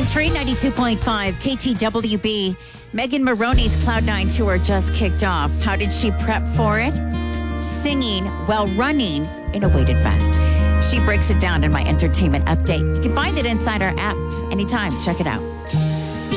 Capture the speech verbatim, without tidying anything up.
Country ninety-two point five K T W B. Megan Maroney's Cloud nine tour just kicked off. How did she prep for it? Singing while running in a weighted vest. She breaks it down in my entertainment update. You can find it inside our app anytime. Check it out.